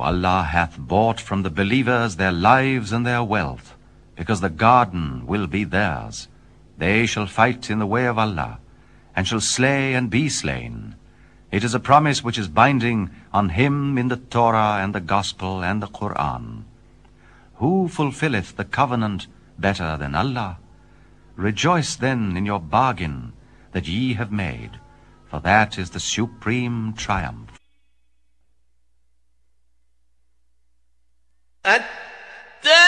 Allah hath bought from the believers their lives and their wealth, because the garden will be theirs. They shall fight in the way of Allah, and shall slay and be slain. It is a promise which is binding on him in the Torah and the Gospel and the Quran. Who fulfilleth the covenant better than Allah? Rejoice then in your bargain that ye have made, for that is the supreme triumph.